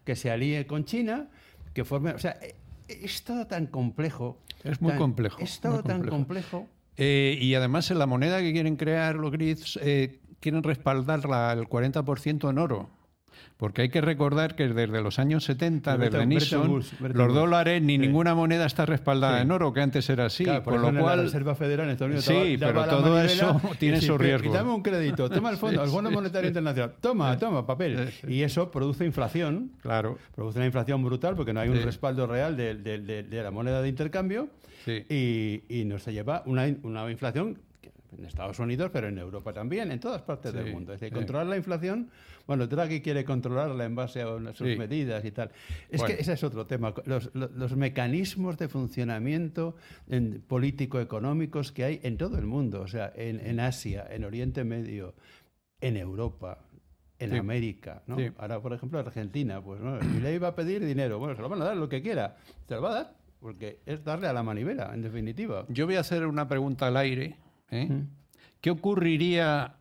que se alíe con China, que forme... O sea, es todo tan complejo. Es muy complejo. Es todo tan complejo. Y además en la moneda que quieren crear los grids, quieren respaldarla al 40% en oro. Porque hay que recordar que desde los años 70, desde Nixon, los dólares ni ninguna moneda está respaldada en oro, que antes era así. Claro, por lo cual, la Reserva Federal en Estados Unidos sí, pero todo eso tiene su riesgo. Y dame un crédito, toma el fondo, el Fondo Monetario Internacional, toma papel. Y eso produce inflación. Claro. Produce una inflación brutal porque no hay un respaldo real de la moneda de intercambio. Sí. Y nos lleva una inflación en Estados Unidos, pero en Europa también, en todas partes del mundo. Es decir, controlar la inflación, bueno, Draghi quiere controlarla en base a sus medidas y tal. Es que ese es otro tema. Los mecanismos de funcionamiento político-económicos que hay en todo el mundo, o sea, en Asia, en Oriente Medio, en Europa, en América, ¿no? Ahora, por ejemplo, Argentina, pues no, Milei va a pedir dinero, bueno, se lo van a dar lo que quiera, se lo va a dar, porque es darle a la manivela, en definitiva. Yo voy a hacer una pregunta al aire. ¿Qué ocurriría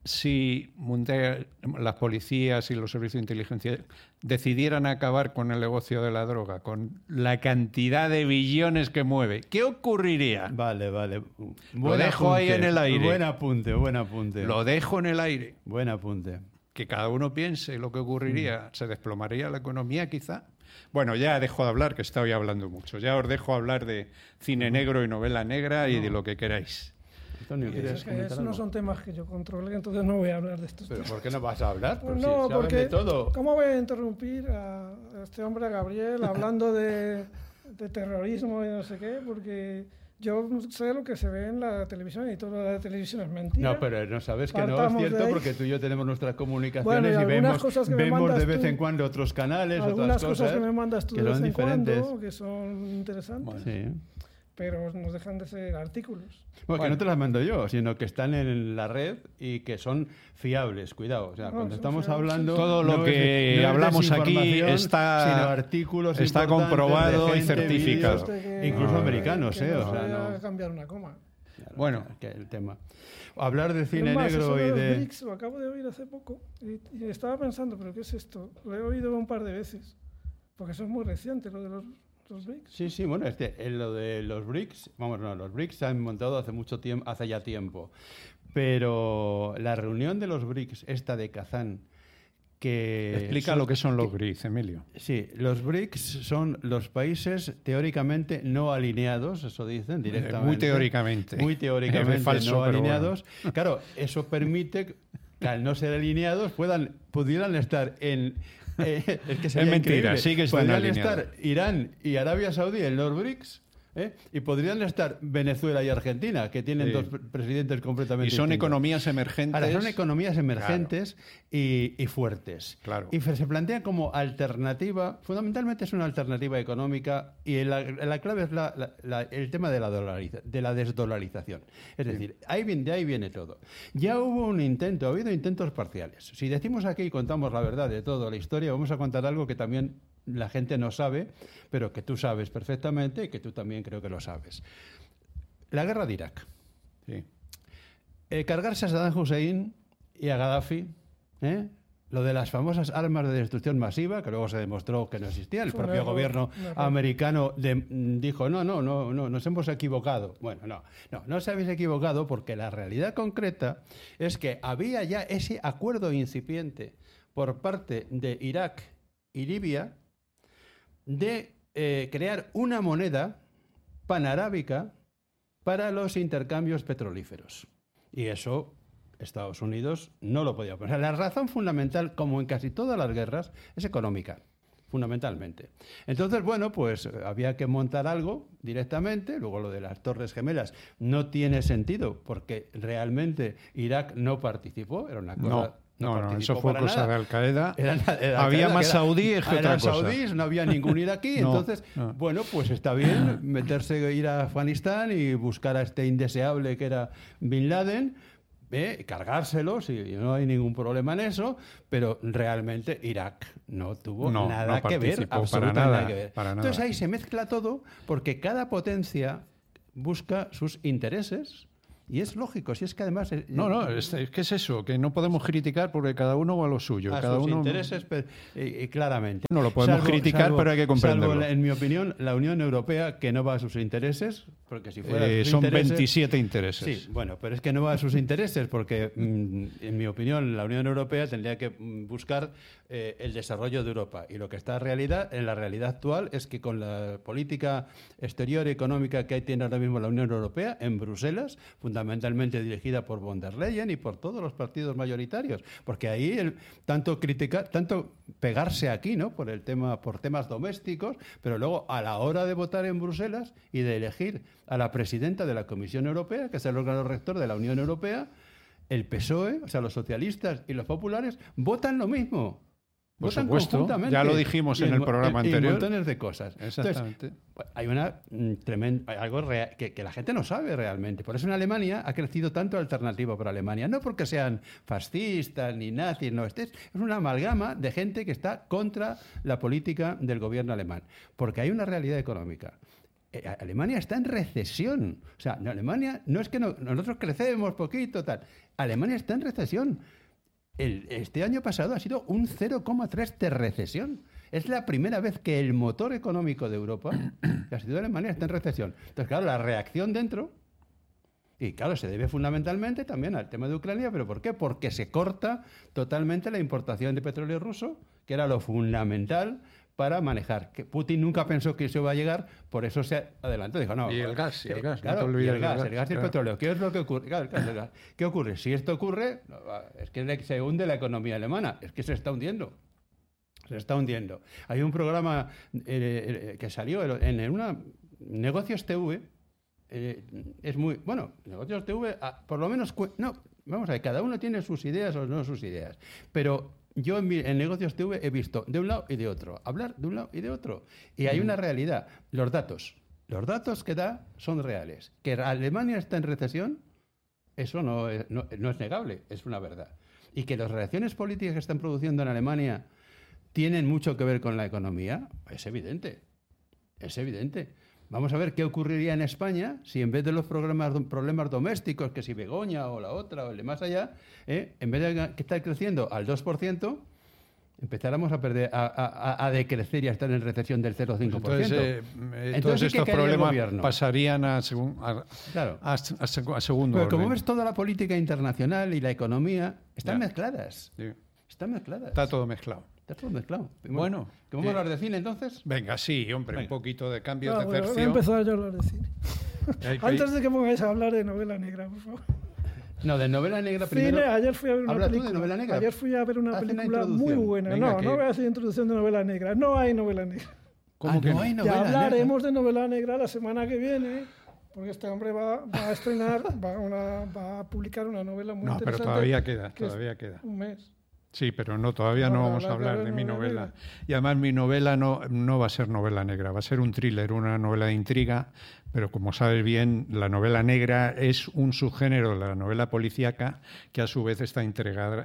si las policías y los servicios de inteligencia decidieran acabar con el negocio de la droga, con la cantidad de billones que mueve? ¿Qué ocurriría? Vale. Lo dejo ahí en el aire. Buen apunte. Lo dejo en el aire. Buen apunte. Que cada uno piense lo que ocurriría. ¿Se desplomaría la economía quizá? Bueno, ya dejo de hablar, que estoy hablando mucho. Ya os dejo hablar de cine negro y novela negra y de lo que queráis. Antonio, ¿quieres comentar esos algo? no son temas que yo controle, entonces no voy a hablar de estos ¿Pero temas. por qué no vas a hablar? Pues Si no, saben porque de todo. ¿cómo voy a interrumpir a este hombre, a Gabriel, hablando de terrorismo y no sé qué? Porque yo sé lo que se ve en la televisión y toda la televisión es mentira. No, pero no sabes que no es Partamos de cierto ahí. porque tú y yo tenemos nuestras comunicaciones Bueno, y y algunas vemos, cosas que me vemos de mandas vez tú, en cuando otros canales, algunas otras cosas cosas que me mandas tú que de vez son en diferentes. cuando, que son interesantes, Bueno, sí. pero nos dejan de ser artículos. Bueno, que no te las mando yo, sino que están en la red y que son fiables, cuidado. O sea, cuando estamos fiables, hablando... Todo lo no que no hablamos aquí desinformación, está, sino artículos está importantes comprobado de y gente, certificado. vídeos, incluso americanos, que no o sea, se vaya no... a cambiar una coma. Claro, Bueno. que el tema. Hablar de cine Es más, eso negro y los de... BRICS lo acabo de oír hace poco y estaba pensando, ¿pero qué es esto? Lo he oído un par de veces, porque eso es muy reciente, lo de los BRICS. Sí, bueno, lo de los BRICS, los BRICS se han montado hace ya tiempo, pero la reunión de los BRICS, esta de Kazán, que... Explica lo que son los BRICS, Emilio. Sí, los BRICS son los países teóricamente no alineados, eso dicen directamente. Muy teóricamente. Muy teóricamente falso, no pero alineados. Bueno. Claro, eso permite que al no ser alineados pudieran estar en... es que sería es mentira, increíble. sí que están podrían alineados. estar Irán y Arabia Saudí en los BRICS, y podrían estar Venezuela y Argentina, que tienen dos presidentes completamente Y son distintos. economías emergentes. Ahora, son economías emergentes, claro, y fuertes. Claro. Y se plantea como alternativa, fundamentalmente es una alternativa económica, y la clave es el tema de la desdolarización. Es decir, de ahí viene todo. Ya hubo un intento, ha habido intentos parciales. Si decimos aquí y contamos la verdad de toda la historia, vamos a contar algo que también la gente no sabe, pero que tú sabes perfectamente y que tú también creo que lo sabes. La guerra de Irak. Sí. Cargarse a Saddam Hussein y a Gaddafi, lo de las famosas armas de destrucción masiva, que luego se demostró que no existía. El propio gobierno americano dijo, no, nos hemos equivocado. Bueno, no se habéis equivocado porque la realidad concreta es que había ya ese acuerdo incipiente por parte de Irak y Libia de crear una moneda panarábica para los intercambios petrolíferos. Y eso Estados Unidos no lo podía poner. La razón fundamental, como en casi todas las guerras, es económica, fundamentalmente. Entonces, bueno, pues había que montar algo directamente. Luego lo de las Torres Gemelas no tiene sentido, porque realmente Irak no participó, era una cosa... No, eso fue cosa nada. de Al-Qaeda. Era había más saudíes que otra cosa. Saudíes, no había ningún iraquí. Entonces, bueno, pues está bien ir a Afganistán y buscar a este indeseable que era Bin Laden, cargárselos, y no hay ningún problema en eso, pero realmente Irak no tuvo nada que ver, absolutamente nada que ver. Entonces ahí se mezcla todo porque cada potencia busca sus intereses Y es lógico, si es que además... ¿qué es eso? Que no podemos criticar porque cada uno va a lo suyo. A cada sus uno intereses, claramente. No lo podemos criticar, pero hay que comprenderlo. Salvo, en mi opinión, la Unión Europea, que no va a sus intereses, porque si fuera sus son intereses, 27 intereses. Sí, bueno, pero es que no va a sus intereses, porque, en mi opinión, la Unión Europea tendría que buscar el desarrollo de Europa. Y lo que está en la realidad actual es que con la política exterior y económica que tiene ahora mismo la Unión Europea, en Bruselas, fundamentalmente dirigida por von der Leyen y por todos los partidos mayoritarios, porque ahí tanto pegarse aquí, ¿no? por temas domésticos, pero luego a la hora de votar en Bruselas y de elegir a la presidenta de la Comisión Europea, que es el órgano rector de la Unión Europea, el PSOE, o sea, los socialistas y los populares, votan lo mismo. Por supuesto, ya lo dijimos en el programa anterior. Y montones de cosas. Exactamente. Entonces, hay una algo que la gente no sabe realmente. Por eso en Alemania ha crecido tanto Alternativa por Alemania. No porque sean fascistas ni nazis, no. Es una amalgama de gente que está contra la política del gobierno alemán. Porque hay una realidad económica. Alemania está en recesión. O sea, Alemania no es que nosotros crecemos poquito, tal. Alemania está en recesión. Este año pasado ha sido un 0,3 de recesión. Es la primera vez que el motor económico de Europa, que ha sido Alemania, está en recesión. Entonces, claro, la reacción dentro, y claro, se debe fundamentalmente también al tema de Ucrania, ¿pero por qué? Porque se corta totalmente la importación de petróleo ruso, que era lo fundamental para manejar. Que Putin nunca pensó que eso iba a llegar, por eso se adelantó. Dijo, no. Y el gas, claro, no te olvides el gas y el petróleo. ¿Qué es lo que ocurre? Claro, el gas. ¿Qué ocurre? Si esto ocurre, es que se hunde la economía alemana. Es que se está hundiendo. Se está hundiendo. Hay un programa que salió en una Negocios TV. Es muy... Bueno, Negocios TV, por lo menos... No, vamos a ver, cada uno tiene sus ideas o no sus ideas. Pero... Yo en Negocios TV he visto de un lado y de otro, hablar de un lado y de otro. Y hay una realidad. Los datos que da son reales. Que Alemania está en recesión, eso no es negable, es una verdad. Y que las reacciones políticas que están produciendo en Alemania tienen mucho que ver con la economía, es evidente. Es evidente. Vamos a ver qué ocurriría en España si en vez de los problemas domésticos, que si Begoña o la otra o el de más allá, en vez de estar creciendo al 2%, empezáramos a perder, a decrecer y a estar en recesión del 0,5%. Entonces estos problemas pasarían a segundo Pero orden. como ves, toda la política internacional y la economía están mezcladas. Sí. Están mezcladas. Está todo mezclado. Está todo mezclado. Bueno, ¿que vamos a hablar de cine entonces? Venga, sí, hombre, venga. Un poquito de cambio de Voy a tercio. empezar yo a hablar de cine. Antes de que pongáis a hablar de novela negra, por favor. No, de novela negra primero. Cine, ayer fui a ver una película. ¿Habla tú de novela negra? Ayer fui a ver una película muy buena. Venga, no voy a hacer introducción de novela negra. No hay novela negra. ¿Cómo que no hay novela Ya negra? hablaremos de novela negra la semana que viene, porque este hombre va a estrenar, va a publicar una novela muy interesante. No, pero todavía queda, que es Un mes. Sí, pero todavía no vamos a hablar de mi novela. Negra. Y además mi novela no va a ser novela negra, va a ser un thriller, una novela de intriga, pero como sabes bien, la novela negra es un subgénero de la novela policíaca que a su vez está integrada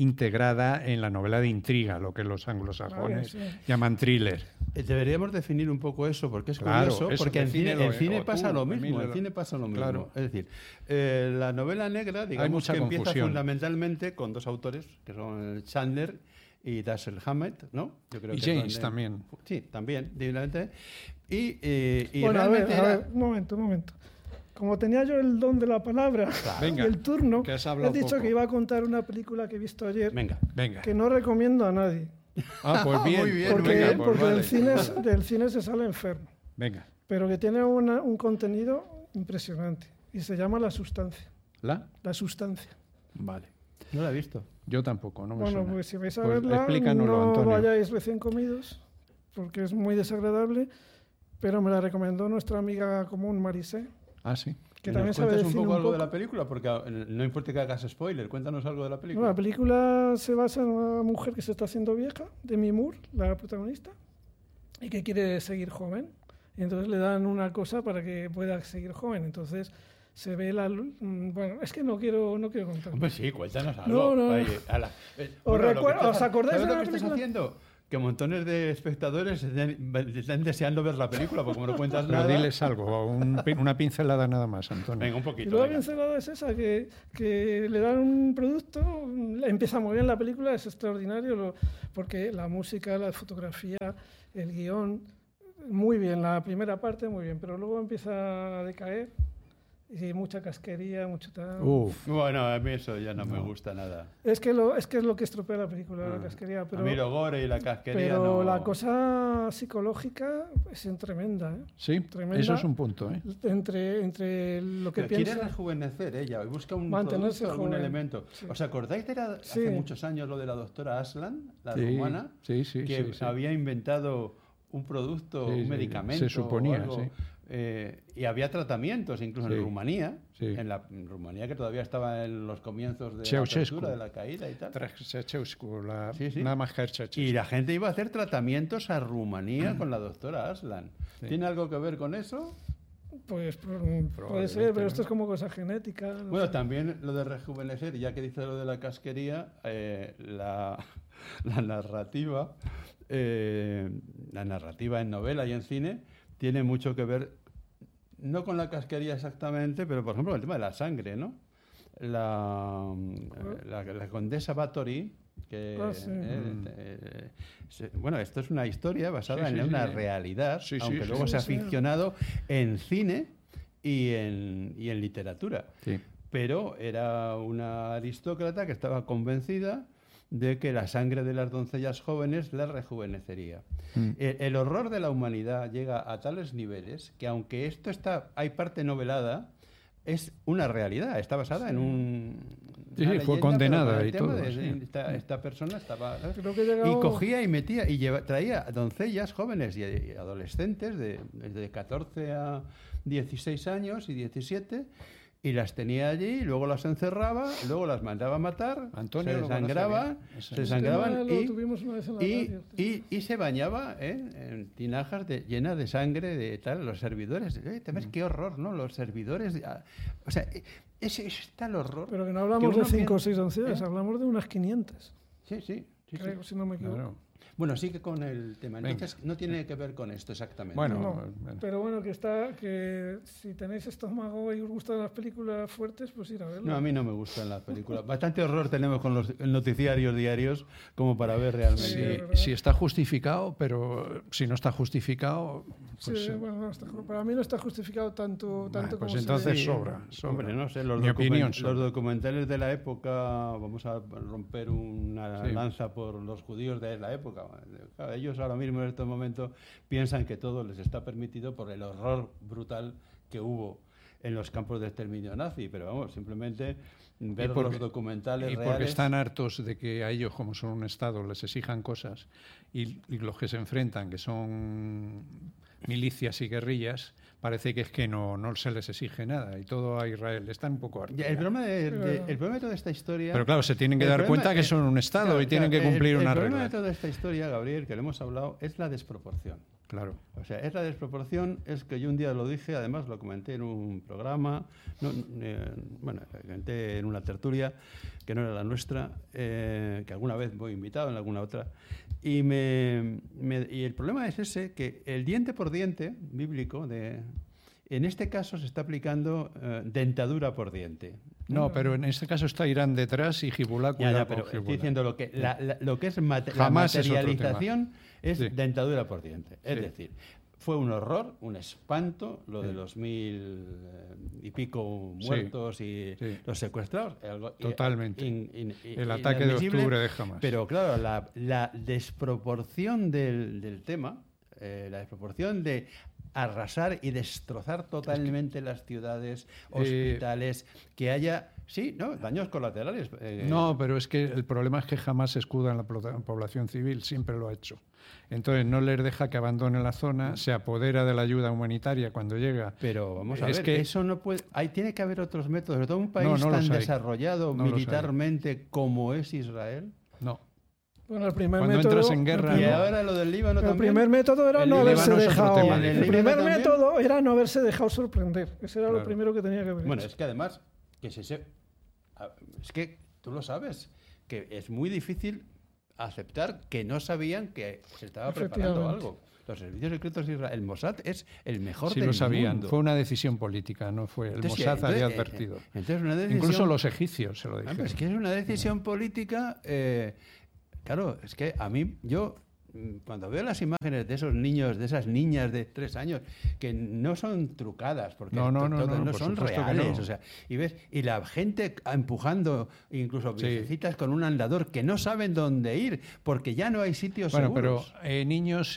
en la novela de intriga, lo que los anglosajones llaman thriller. Deberíamos definir un poco eso, porque es Claro, curioso, eso, porque el cine pasa lo mismo. Emilio, El cine pasa lo mismo. claro. Es decir, la novela negra, digamos que empieza fundamentalmente con dos autores, que son Chandler y Dashiell Hammett, ¿no? Yo creo Y que James también. Sí, también, divinamente. Y Bueno, a realmente ver, un momento. Como tenía yo el don de la palabra Venga, y el turno, que has he hablado dicho poco. que iba a contar una película que he visto ayer, Venga. Venga. que no recomiendo a nadie, Ah, pues bien. Muy bien, porque, venga, pues porque vale. del cine se sale enfermo, Venga. pero que tiene un contenido impresionante y se llama La Sustancia. La Sustancia. Vale. No la he visto. Yo tampoco, no me Bueno, suena. pues si vais a Pues verla, explícanoslo, no Antonio. vayáis recién comidos, porque es muy desagradable, pero me la recomendó nuestra amiga común Marisé, Ah, sí. que ¿Nos también sabe cuentas decir un poco algo de la película? Porque no importa que hagas spoiler, cuéntanos algo de la No, película. la película se basa en una mujer que se está haciendo vieja, Demi Moore, la protagonista, y que quiere seguir joven. Y entonces le dan una cosa para que pueda seguir joven. Entonces se ve bueno, es que no quiero contar. Hombre, sí, cuéntanos algo. No. Oye, ¿Os acordáis ¿sabes de lo la que estás película? haciendo? que montones de espectadores están deseando ver la película, porque como no cuentas Pero nada... diles algo, una pincelada nada más, Antonio. Venga, un Y poquito. luego la Venga. pincelada es esa, que le dan un producto, empieza muy bien la película, es extraordinario, porque la música, la fotografía, el guión, muy bien, la primera parte muy bien, pero luego empieza a decaer. Y mucha casquería, mucho tal. Bueno, a mí eso ya no me gusta nada. Es que es lo que estropea la película, la casquería. Pero, a mí lo gore y la casquería pero no... la cosa psicológica es tremenda, ¿eh? Sí, Tremenda. eso es un punto, ¿eh? Entre lo que pero piensa... quiere rejuvenecer ella, y busca un Mantenerse producto, algún joven. elemento. Sí. ¿Os acordáis de hace muchos años lo de la doctora Aslan, la rumana? Sí, que había inventado un producto, un medicamento. Se suponía, o algo, y había tratamientos incluso en Rumanía, en la Rumanía que todavía estaba en los comienzos de la apertura, de la caída y tal. Nada más que Ceausescu. Y la gente iba a hacer tratamientos a Rumanía con la doctora Aslan. ¿Tiene algo que ver con eso? Pues puede ser, pero esto es como cosa genética. Bueno, sé. También lo de rejuvenecer, ya que dice lo de la casquería, la narrativa en novela y en cine tiene mucho que ver, no con la casquería exactamente, pero por ejemplo el tema de la sangre, ¿no? La condesa Bathory, que bueno, esto es una historia basada en una realidad, aunque luego se ha ficcionado en cine y en literatura. Sí. Pero era una aristócrata que estaba convencida de que la sangre de las doncellas jóvenes la rejuvenecería. El horror de la humanidad llega a tales niveles que, aunque esto hay parte novelada, es una realidad, está basada en un... Sí, fue condenada y todo. Esta persona estaba... Y cogía y metía, traía doncellas jóvenes y adolescentes de 14 a 16 años y 17... y las tenía allí, luego las encerraba, luego las mandaba a matar, Antonio se desangraban y se bañaba en tinajas llenas de sangre de tal, los servidores. También qué horror, ¿no? Los servidores... o sea, ese está el horror. Pero que no hablamos de 5 o 6 doncellas, hablamos de unas 500. Sí. Creo, si no me equivoco. Claro. Bueno, sigue con el tema. Entonces, no tiene que ver con esto exactamente. Bueno, pero bueno, que si tenéis estómago y os gustan las películas fuertes, pues ir a verlo. No, a mí no me gustan las películas. Bastante horror tenemos con los noticiarios diarios como para ver realmente. Si está justificado, pero si no está justificado... Pues, bueno, no está, para mí no está justificado tanto pues como entonces sobra. Hombre, no sé, los documentales de la época, vamos a romper una lanza por los judíos de la época. Claro, ellos ahora mismo en estos momentos piensan que todo les está permitido por el horror brutal que hubo en los campos de exterminio nazi, pero vamos, simplemente ver los documentales reales. Y porque están hartos de que a ellos, como son un Estado, les exijan cosas y los que se enfrentan, que son milicias y guerrillas, parece que es que no se les exige nada y todo a Israel. Están un poco hartos. El problema de toda esta historia... Pero claro, se tienen que dar cuenta que son un Estado y tienen que cumplir una regla. El problema de toda esta historia, Gabriel, que le hemos hablado, es la desproporción. Claro. O sea, es la desproporción, es que yo un día lo dije, además lo comenté en un programa, comenté en una tertulia que no era la nuestra, que alguna vez voy invitado en alguna otra, y el problema es ese, que el diente por diente bíblico, en este caso se está aplicando dentadura por diente. No, pero en este caso está Irán detrás y Hezbollah pero estoy diciendo lo que es la materialización es dentadura por diente. Es decir, fue un horror, un espanto, lo de los 1000 y pico muertos y los secuestrados. Totalmente. El ataque de octubre de Hamas. Pero claro, la desproporción del tema, la desproporción de arrasar y destrozar totalmente las ciudades, hospitales, que haya... Sí, ¿no? Daños colaterales. No, pero es que el problema es que jamás se escuda en la población civil, siempre lo ha hecho. Entonces no les deja que abandone la zona, se apodera de la ayuda humanitaria cuando llega. Pero vamos a ver, que eso no puede... tiene que haber otros métodos. Sobre todo un país tan desarrollado militarmente como es Israel. No. Bueno, el primer Cuando método, entras en guerra... Y ahora lo del Líbano también. El primer método era no haberse dejado... El primer método era no haberse dejado sorprender. Ese era lo primero que tenía que haber Bueno, es que además... es que tú lo sabes, que es muy difícil aceptar que no sabían que se estaba preparando algo. Los servicios secretos de Israel, el Mossad es el mejor del mundo. Sí, lo sabían. Fue una decisión política, no fue. El Mossad había advertido. Incluso los egipcios se lo dijeron. Es que es una decisión política. Claro, es que a mí, cuando veo las imágenes de esos niños, de esas niñas de 3 años, que no son trucadas, porque no son reales, no. O sea, y la gente empujando, incluso viejecitas con un andador, que no saben dónde ir, porque ya no hay sitios seguros. Pero niños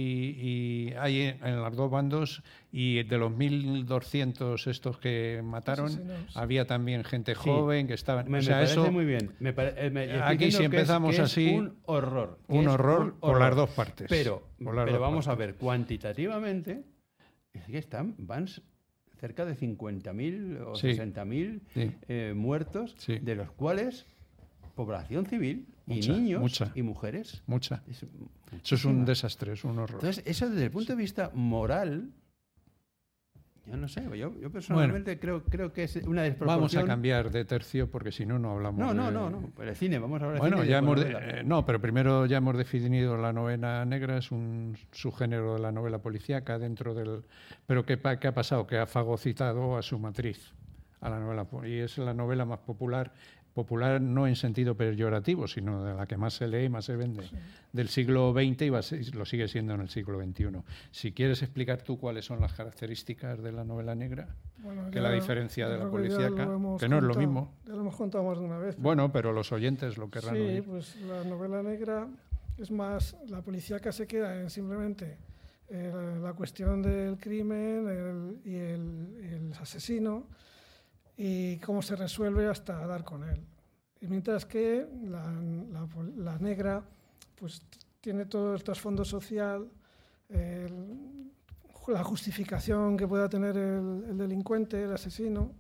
y hay en los dos bandos, y de los 1.200 estos que mataron, había también gente joven que estaban... Me parece muy bien. Aquí si empezamos que así... Es un horror. Un horror por las dos partes. Pero vamos a ver, cuantitativamente, es que van cerca de 50.000 o 60.000 muertos, de los cuales población civil y niños y mujeres. Eso es un desastre, es un horror. Entonces, eso desde el punto de vista moral... Yo no sé, yo personalmente creo que es una desproporción. Vamos a cambiar de tercio porque si no hablamos No. Pero el cine, vamos a hablar de cine. Pero primero ya hemos definido la novela negra, es un subgénero de la novela policíaca dentro del... Pero ¿qué ha pasado? Que ha fagocitado a su matriz, a la novela, y es la novela más popular no en sentido peyorativo, sino de la que más se lee y más se vende, del siglo XX y lo sigue siendo en el siglo XXI. Si quieres explicar tú cuáles son las características de la novela negra, que la diferencia de la policíaca, que no es lo mismo. Ya lo hemos contado más de una vez. Bueno, pero los oyentes lo querrán oír. Sí, pues la novela negra es más, la policíaca se queda en simplemente la cuestión del crimen y el asesino, y cómo se resuelve hasta dar con él. Y mientras que la negra pues tiene todo el trasfondo social, la justificación que pueda tener el delincuente, el asesino,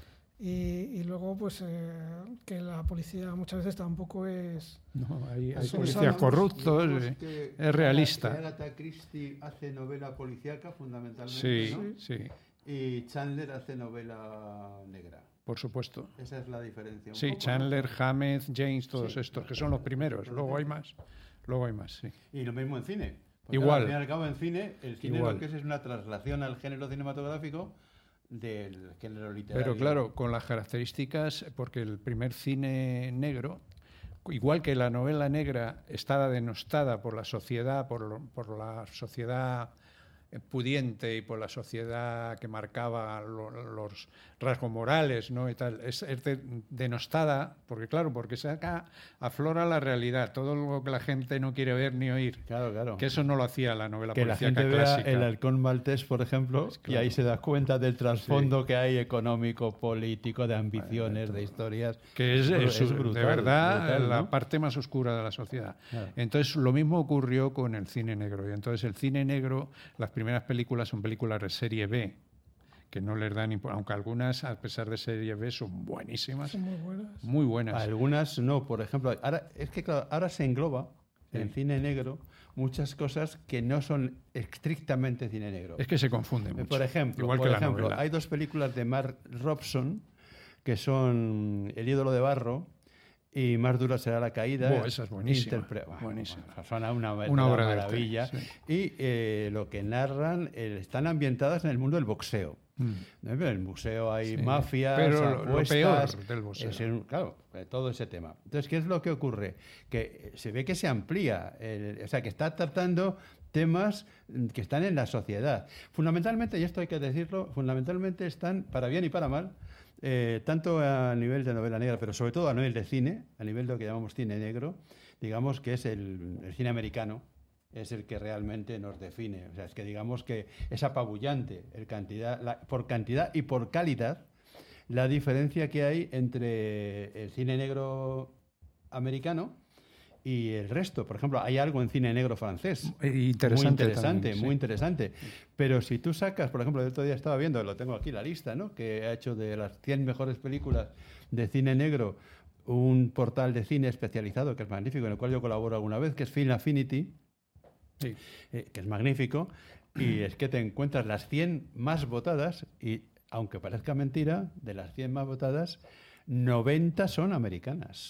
y luego pues que la policía muchas veces tampoco es... No, hay policías corruptos, es realista. Agatha Christie hace novela policíaca fundamentalmente, Sí. Y Chandler hace novela negra. Por supuesto. Esa es la diferencia. Sí, Chandler, Hammett, James, todos estos, que son los primeros. Luego hay más, sí. Y lo mismo en cine. Igual. Al fin y al cabo, en cine, el cine lo que es una traslación al género cinematográfico del género literario. Pero claro, con las características, porque el primer cine negro, igual que la novela negra estaba denostada por la sociedad, por la sociedad pudiente y por la sociedad que marcaba los rasgos morales, ¿no? Y tal, es denostada, porque acá aflora la realidad, todo lo que la gente no quiere ver ni oír. Claro. Que eso no lo hacía la novela que policíaca clásica. Que la gente vea El Halcón Maltés, por ejemplo, pues claro. Y ahí se da cuenta del trasfondo que hay económico, político, de ambiciones, de historias. Que es brutal, de verdad, brutal, ¿no? La parte más oscura de la sociedad. Claro. Entonces, lo mismo ocurrió con el cine negro. Y entonces el cine negro, las primeras películas son películas de serie B, que no les dan importancia, aunque algunas, a pesar de serie B, son buenísimas. Son muy buenas. Muy buenas. Algunas no, por ejemplo, ahora se engloba en cine negro muchas cosas que no son estrictamente cine negro. Es que se confunde mucho. Por ejemplo, hay 2 películas de Mark Robson que son El ídolo de barro y Más dura será la caída. Esa es buenísima. Son una obra maravilla. Sí. Y lo que narran están ambientadas en el mundo del boxeo. En el museo hay mafias, pero apuestas, lo peor del boxeo. Claro, todo ese tema. Entonces, ¿qué es lo que ocurre? Que se ve que se amplía, o sea, que está tratando temas que están en la sociedad. Fundamentalmente, y esto hay que decirlo, están, para bien y para mal, tanto a nivel de novela negra, pero sobre todo a nivel de cine, a nivel de lo que llamamos cine negro, digamos que es el cine americano, es el que realmente nos define. O sea, es que digamos que es apabullante por cantidad y por calidad la diferencia que hay entre el cine negro americano y el resto. Por ejemplo, hay algo en cine negro francés. Muy interesante. Pero si tú sacas, por ejemplo, el otro día estaba viendo, lo tengo aquí la lista, ¿no?, que ha hecho de las 100 mejores películas de cine negro un portal de cine especializado que es magnífico, en el cual yo colaboro alguna vez, que es Film Affinity, que es magnífico, y es que te encuentras las 100 más votadas y, aunque parezca mentira, de las 100 más votadas, 90 son americanas.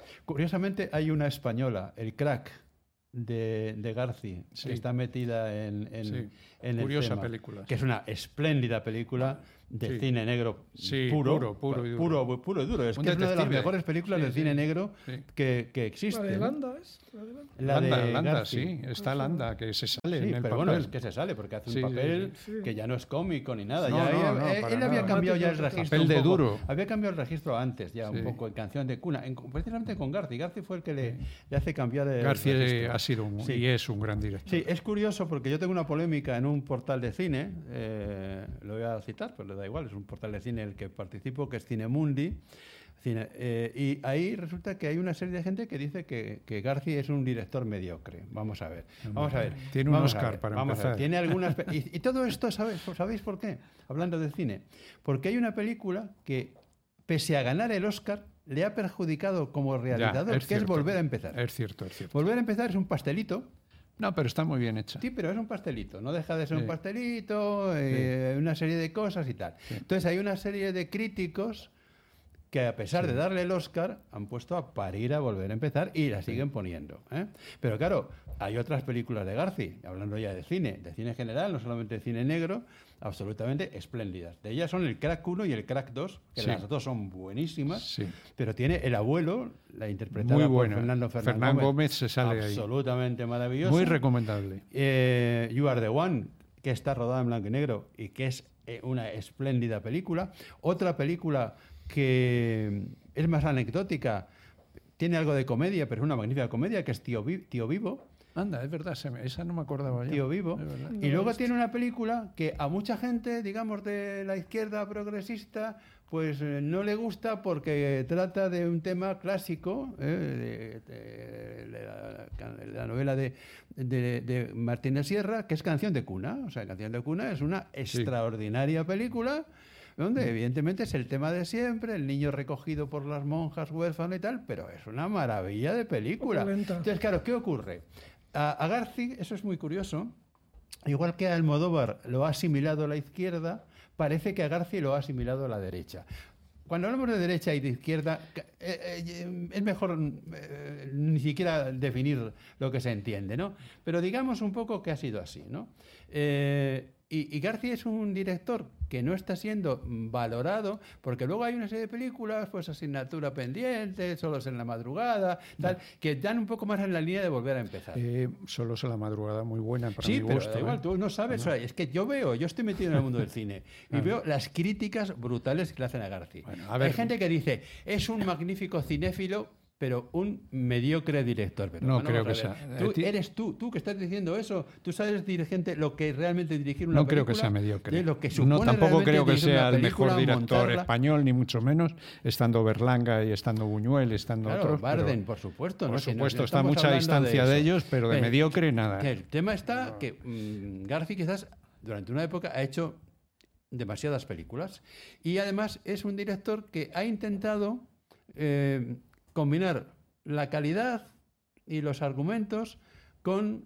Curiosamente hay una española, El Crack, de Garci, Sí. que está metida en el Curiosa tema, película. que es una espléndida película de Sí. cine negro Sí, puro, puro y duro. puro y duro. Es Un que es una de las detective. mejores películas Sí, del sí. cine negro Sí. que La existe. de ¿no? Landa, ¿es? La de Landa. Landa, Garci. sí, está Landa, que se sale Sí, en el pero papel. bueno, es que se sale porque hace un Sí, sí, papel sí. que ya no es cómico ni nada. No, ya, no, ya- no, para él había nada. cambiado ya el Papel registro. de un poco. duro. Había cambiado el registro antes, ya Sí. un poco en Canción de Cuna, precisamente con Garci. Garci fue el que le hace cambiar el García registro. ha sido Sí. y es un gran director. Sí, es curioso porque yo tengo una polémica en un portal de cine, lo voy a citar, pero le da igual, es un portal de cine en el que participo, que es Cinemundi. Y ahí resulta que hay una serie de gente que dice que Garci es un director mediocre. Vamos a ver. Tiene un Vamos a Oscar ver, para vamos a ver. empezar. Tiene algunas y todo esto, ¿sabéis por qué? Hablando de cine. Porque hay una película que, pese a ganar el Oscar, le ha perjudicado como realizador, que es Volver a empezar. Es cierto, es cierto. Volver a empezar es un pastelito. No, pero está muy bien hecha. Sí, pero es un pastelito, no deja de ser Sí. un pastelito, una serie de cosas y tal. Sí. Entonces hay una serie de críticos que a pesar de darle el Oscar han puesto a parir a Volver a empezar y la siguen poniendo. ¿Eh? Pero claro, hay otras películas de Garci, hablando ya de cine general, no solamente de cine negro, absolutamente espléndidas. De ellas son el Crack 1 y el Crack 2, que Sí. las dos son buenísimas, Sí. pero tiene El abuelo, la interpretada Muy por buena. Fernando Fernán Gómez se sale ahí. absolutamente maravilloso. Muy recomendable. You Are the One, que está rodada en blanco y negro y que es una espléndida película. Otra película que es más anecdótica, tiene algo de comedia, pero es una magnífica comedia, que es Tío Vivo. Anda, es verdad, esa no me acordaba ya. Tío Vivo. Es verdad. Y luego tiene una película que a mucha gente, digamos, de la izquierda progresista, pues no le gusta porque trata de un tema clásico, la novela de Martín de Sierra, que es Canción de Cuna. O sea, Canción de Cuna es una extraordinaria película donde evidentemente es el tema de siempre, el niño recogido por las monjas huérfanas y tal, pero es una maravilla de película. Entonces, claro, ¿qué ocurre? A Garci, eso es muy curioso, igual que a Almodóvar lo ha asimilado a la izquierda, parece que a Garci lo ha asimilado a la derecha. Cuando hablamos de derecha y de izquierda, es mejor ni siquiera definir lo que se entiende, ¿no? Pero digamos un poco que ha sido así, ¿no? Y Garci es un director que no está siendo valorado, porque luego hay una serie de películas, pues Asignatura Pendiente, Solos en la Madrugada, tal, que dan un poco más en la línea de Volver a empezar. Solos en la Madrugada, muy buena para mi Sí, pero gusto. da igual, tú no sabes, o sea, es que yo estoy metido en el mundo del cine y veo las críticas brutales que le hacen a Garci. Bueno, a ver. Hay gente que dice, es un magnífico cinéfilo, pero un mediocre director. Pero No bueno, creo vamos que a ver. sea. Eres tú que estás diciendo eso. Tú sabes dirigente lo que realmente dirigir una No creo película. que sea mediocre. Lo que No, supone tampoco realmente creo que dirigir sea una el mejor película, director montarla. español, ni mucho menos, estando Berlanga y estando Buñuel, estando Claro, otros. Barden, pero, por supuesto. por ¿no? Que supuesto, no está a estamos mucha hablando distancia de eso. ellos, pero de mediocre nada. Que el tema está que Garci quizás durante una época ha hecho demasiadas películas y además es un director que ha intentado combinar la calidad y los argumentos con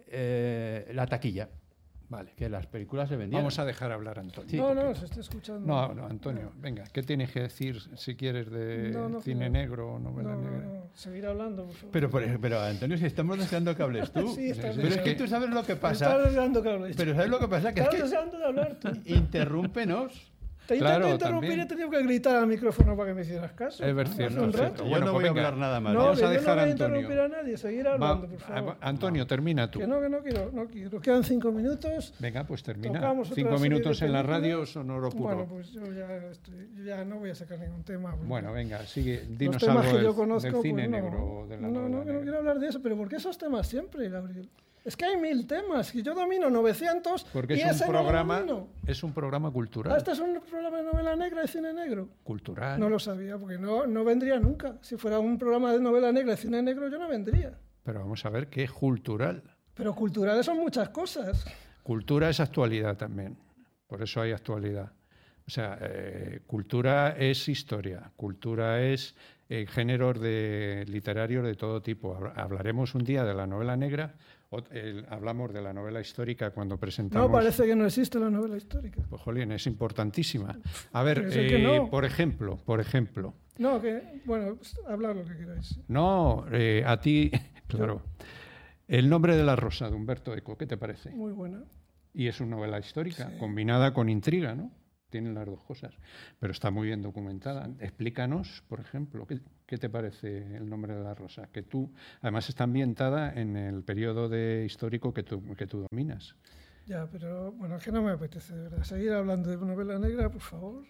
la taquilla. Vale. Que las películas se vendían. Vamos a dejar hablar a Antonio. Sí, No, se está escuchando. No, Antonio, venga, ¿qué tienes que decir si quieres de No, cine no. negro o novela negra? Seguir hablando, por favor. Pero Antonio, si estamos deseando que hables tú. Sí, está Pero es que bien. tú sabes lo que Estás pasa. deseando que hables. Pero ¿sabes lo que pasa? Que es Estás que deseando de hablar tú. interrúmpenos. Te Claro, intento interrumpir también. y he tenido que gritar al micrófono para que me hicieras caso. Es Hace cierto, un es rato. cierto. Yo Bueno, no pues voy a venga. hablar nada más. No, Vamos que a yo no dejar voy a a Antonio. interrumpir a nadie, seguir hablando, por favor. Antonio, termina tú. Que no quiero. Quedan 5 minutos. Venga, pues termina. Tocamos otra 5 serie minutos de en la películas. radio, sonoro puro. Bueno, pues yo ya no voy a sacar ningún tema. porque Bueno, venga, sigue. los Dinos temas algo que yo del conozco, cine pues no. negro o de la No, novela que no negra. quiero hablar de eso, pero ¿por qué esos temas siempre, Gabriel? Es que hay 1000 temas y yo domino 900 Porque y es ese un no lo programa, domino. es un programa cultural. Ah, este es un programa de novela negra y cine negro. Cultural. No lo sabía, porque no vendría nunca. Si fuera un programa de novela negra y cine negro, yo no vendría. Pero vamos a ver qué es cultural. Pero culturales son muchas cosas. Cultura es actualidad también. Por eso hay actualidad. O sea, cultura es historia. Cultura es géneros literarios de todo tipo. Hablaremos un día de la novela negra, Hablamos de la novela histórica cuando presentamos... No, parece que no existe la novela histórica. Pues, jolín, es importantísima. A ver, no. por ejemplo... No, bueno, hablad lo que queráis. No, a ti, claro. El nombre de la rosa, de Humberto Eco, ¿qué te parece? Muy buena. Y es una novela histórica, Sí. combinada con intriga, ¿no? Tienen las dos cosas, pero está muy bien documentada. Explícanos, por ejemplo, ¿qué te parece el nombre de la rosa? Que tú, además, está ambientada en el periodo histórico que tú dominas. Ya, pero bueno, es que no me apetece, de verdad. Seguir hablando de novela negra, por favor.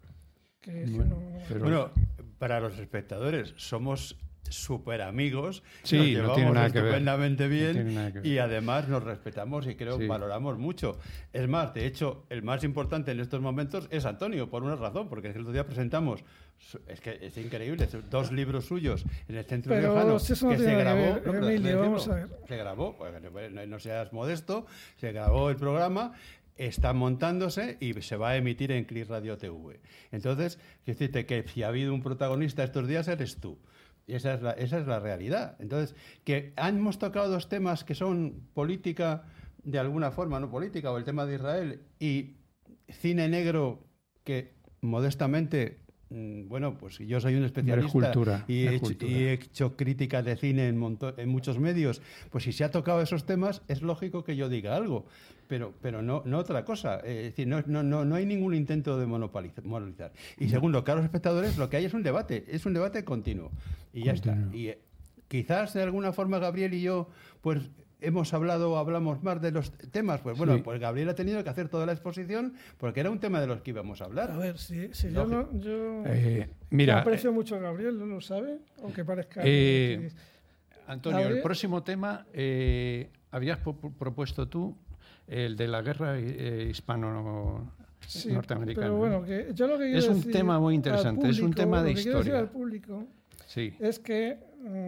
Bueno, para los espectadores, somos súper amigos, sí, nos llevamos no tiene nada estupendamente bien no tiene nada que ver. Y además nos respetamos y creo que valoramos mucho. Es más, de hecho, el más importante en estos momentos es Antonio, por una razón, porque el otro día presentamos, es que es increíble, 2 libros suyos en el Centro Riojano si eso no que tiene se nada grabó. que ver, Emilio, vamos a ver. Se grabó, no seas modesto, se grabó el programa. Está montándose y se va a emitir en CLIC Radio TV. Entonces, quiero decirte que si ha habido un protagonista estos días, eres tú. Y esa es la realidad. Entonces, que hemos tocado 2 temas que son política, de alguna forma, no política, o el tema de Israel, y cine negro, que modestamente, bueno, pues yo soy un especialista y he hecho críticas de cine en muchos medios, pues si se ha tocado esos temas, es lógico que yo diga algo. Pero no otra cosa. Es decir, no hay ningún intento de monopolizar. Y segundo, claro, los espectadores, lo que hay es un debate continuo. Y ya está. Y quizás de alguna forma Gabriel y yo, pues hablamos más de los temas. Pues bueno, pues Gabriel ha tenido que hacer toda la exposición porque era un tema de los que íbamos a hablar. A ver, si yo mira, aprecio mucho a Gabriel, ¿no lo sabe? Aunque parezca... Antonio, Gabriel, el próximo tema habías propuesto tú, el de la guerra hispano-norteamericana. Pero bueno, que yo lo que quiero es un decir tema muy interesante, público, es un tema de historia. Lo que quiero decir al público es que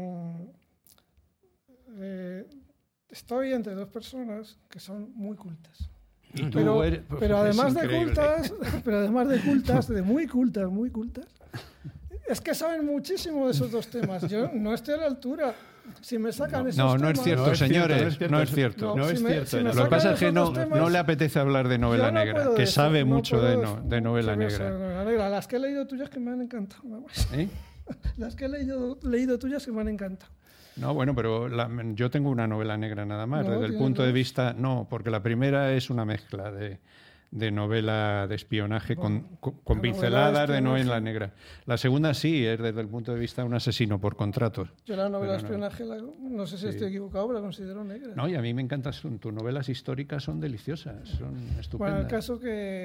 estoy entre 2 personas que son muy cultas. Pero además de cultas, de muy cultas, es que saben muchísimo de esos 2 temas. Yo no estoy a la altura. Si me sacan esos temas... No es cierto, señores, no es cierto. No es cierto. Lo que pasa es que no le apetece hablar de novela negra, que sabe mucho de novela negra. Las que he leído tuyas que me han encantado. Las que he leído tuyas que me han encantado. No, bueno, pero yo tengo una novela negra nada más, desde el punto de vista... No, porque la primera es una mezcla de novela de espionaje con pinceladas de novela negra. La segunda sí, es desde el punto de vista de un asesino por contratos. Yo la novela de espionaje, no sé si estoy equivocado, pero la considero negra. No, y a mí me encantan, tus novelas históricas son deliciosas, son estupendas. Bueno, el caso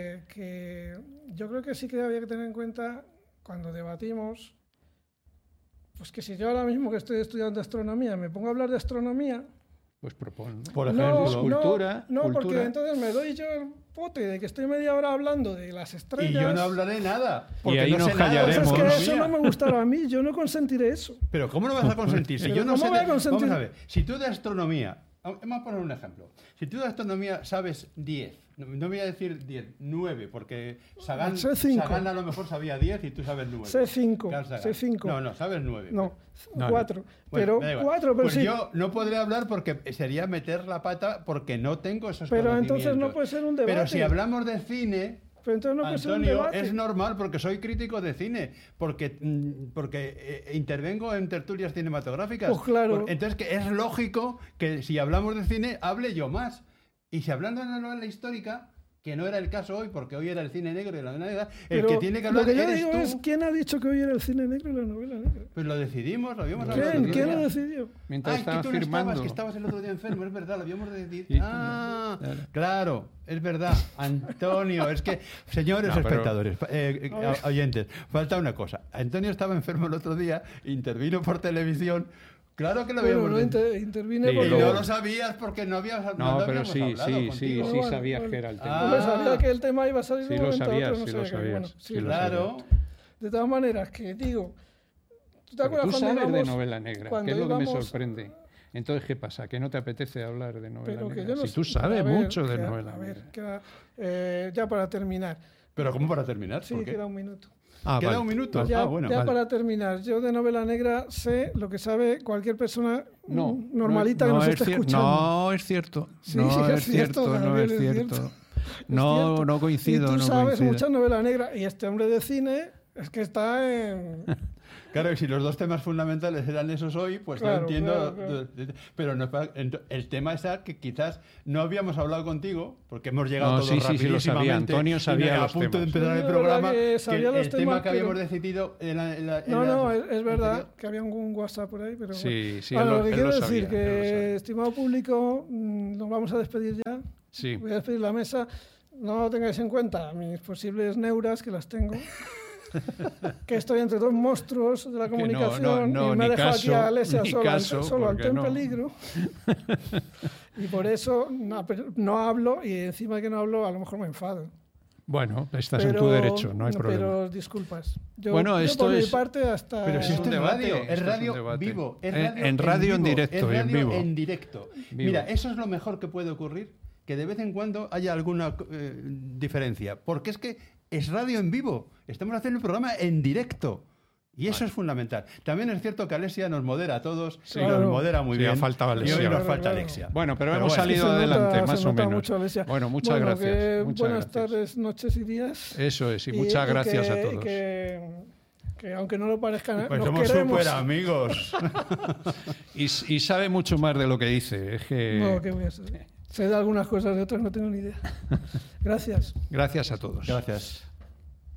que yo creo que sí que había que tener en cuenta cuando debatimos, pues que si yo ahora mismo que estoy estudiando astronomía me pongo a hablar de astronomía... Pues propon, ¿no? Por ejemplo, cultura. Porque entonces me doy yo el pote de que estoy media hora hablando de las estrellas. Y yo no hablaré nada. Y ahí nos callaremos. Pues es que eso no me gustará a mí, yo no consentiré eso. Pero ¿cómo no vas a consentir? Si yo no sé. Vamos a ver, si tú de astronomía, vamos a poner un ejemplo. Si tú de astronomía sabes 10, no voy a decir 10, 9, porque Sagan a lo mejor sabía 10 y tú sabes 9. Sé 5. No, sabes 9. No, 4. Bueno, pero 4, pero pues sí. yo no podré hablar porque sería meter la pata porque no tengo esos pero conocimientos. Entonces no puede ser un debate. Pero si hablamos de cine... Pero entonces no puede ser un Antonio, debate. es normal porque soy crítico de cine, porque intervengo en tertulias cinematográficas. Pues claro. Entonces que es lógico que si hablamos de cine hable yo más. Y si hablando de la novela histórica, que no era el caso hoy, porque hoy era el cine negro y la novela negra, el que tiene que hablar eres tú. Lo que yo digo es, ¿quién ha dicho que hoy era el cine negro y la novela negra? Pues lo decidimos, lo habíamos hablado. ¿Quién lo decidió? Mientras que tú firmando. no estabas, que estabas el otro día enfermo, es verdad, lo habíamos decidido. Claro, es verdad. Antonio, es que, señores espectadores, oyentes, falta una cosa. Antonio estaba enfermo el otro día, intervino por televisión. Claro que lo habíamos intervine porque no lo sabías porque no habíamos hablado. No, pero sí sabías que era el tema. Pues sabía que el tema iba a salir sí un momento sabías, a otro, sí lo sabías. Claro. De todas maneras, que digo... ¿Tú sabes de novela negra? ¿Qué es lo que me sorprende? Entonces, ¿qué pasa? ¿Que no te apetece hablar de novela negra? Si tú sabes mucho de novela negra. Ya para terminar. ¿Pero cómo para terminar? Sí, queda un minuto. Queda un minuto. Ya, bueno, ya vale. para terminar, yo de novela negra sé lo que sabe cualquier persona normalita que nos esté escuchando. No es cierto. Sí, no sí, es cierto, no Gabriel, es cierto. cierto. No coincido. Y tú no sabes coincido. mucha novela negra. Y este hombre de cine es que está en... Claro, y si los dos temas fundamentales eran esos hoy, pues Claro, yo entiendo. claro. Pero el tema es que quizás no habíamos hablado contigo, porque hemos llegado todos Sí, lo rapidísimamente. sabía. Antonio sabía y los a punto de temas. empezar Sí, el la programa, verdad que que sabía los el tema temas, que habíamos pero- decidido No, es verdad que había un WhatsApp por ahí, pero Sí, sí, bueno, él lo que él quiero lo decir sabía, que, él lo sabía. estimado público, nos vamos a despedir ya. Sí. Voy a despedir la mesa. No tengáis en cuenta mis posibles neuras, que las tengo. Que estoy entre dos monstruos de la Que no, comunicación no, y me ni ha dejado aquí caso, a Alesia ni solo caso, ante porque un no. peligro. Y por eso no hablo, y encima que no hablo, a lo mejor me enfado. Bueno, estás en tu derecho, no hay problema. Pero disculpas. Yo, Bueno, yo esto por mi es- parte hasta... Pero si Es esto un es debate, radio, esto es es un radio debate. vivo. Es En radio en vivo, directo es y en radio vivo. en directo. Vivo. Mira, eso es lo mejor que puede ocurrir, que de vez en cuando haya alguna diferencia. Porque es que es radio en vivo. Estamos haciendo el programa en directo. Y eso es fundamental. También es cierto que Alesia nos modera a todos, y Claro. nos modera muy Sí, bien. ha faltado Y hoy Alexia. nos Claro, falta claro. Alexia. Bueno, pero Pero hemos bueno, salido Se nota- adelante, se más o nota menos. mucho, Alesia. Bueno, muchas Bueno, gracias. que muchas buenas gracias. tardes, noches y días. Eso es, y muchas gracias a todos. Que aunque no lo parezca, Pues nos somos queremos. súper amigos. Y sabe mucho más de lo que dice. Es que... No, ¿qué voy a saber? Sé de algunas cosas, de otras no tengo ni idea. Gracias. Gracias a todos. Gracias.